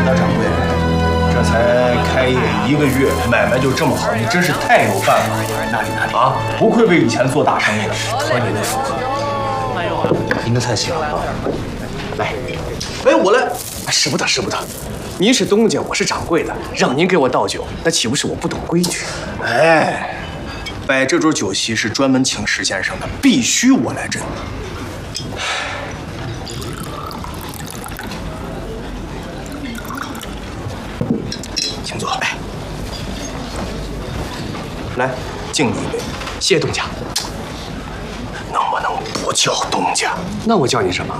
大掌柜，这才开业1个月，买卖就这么好，你真是太有办法了。 哪里啊！不愧为以前做大生意的， 托你的福。您的菜行啊！来， 哎，我来。 使不得，使不得。您是东家，我是掌柜的，让您给我倒酒，那岂不是我不懂规矩？ 哎，摆这桌酒席是专门请石先生的，必须我来斟。请坐。哎，来，敬你一杯。 谢谢东家。 能不能不叫东家？ 那我叫你什么？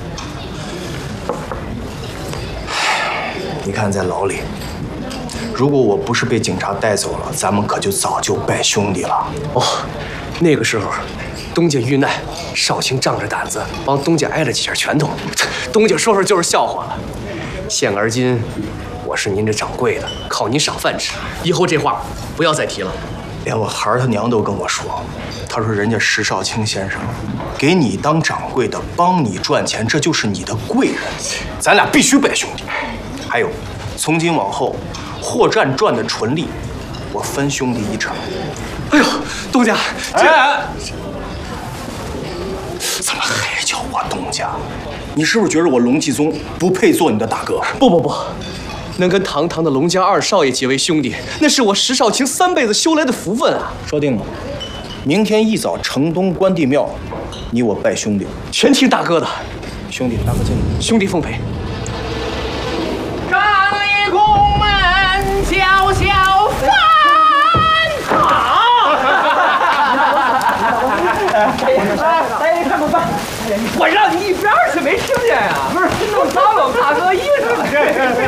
你看，在牢里，如果我不是被警察带走了，咱们可就早就拜兄弟了。 哦，那个时候，东家遇难，少卿仗着胆子帮东家挨了几下拳头，东家说就是笑话了。现而今，我是您这掌柜的，靠您赏饭吃，以后这话不要再提了。 连我孩儿他娘都跟我说，他说人家石少卿先生给你当掌柜的，帮你赚钱，这就是你的贵人，咱俩必须拜兄弟。还有，从今往后，货站赚的纯利，我分兄弟一成。 哎呦，东家， 哎，怎么还叫我东家？你是不是觉得我龙继宗不配做你的大哥？ 不，能跟堂堂的龙家二少爷结为兄弟，那是我石少卿3辈子修来的福分啊！ 说定了，明天一早城东关帝庙，你我拜兄弟， 全听大哥的。 兄弟，大哥敬你， 兄弟奉陪。 张立宫门小小饭堂。哎，看吧，我让你一边去，没听见呀？不是，弄脏了我大哥衣裳了。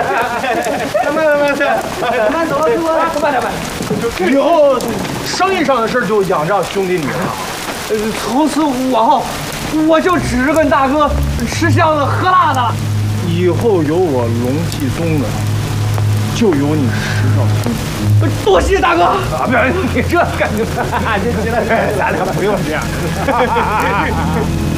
慢走，慢点。 以后生意上的事就仰仗兄弟你了。 从此往后，我就只是跟大哥吃香的喝辣的了。 以后有我龙继宗的，就有你石少卿。 多谢大哥！啊，不是你这感觉，行了，咱俩不用这样。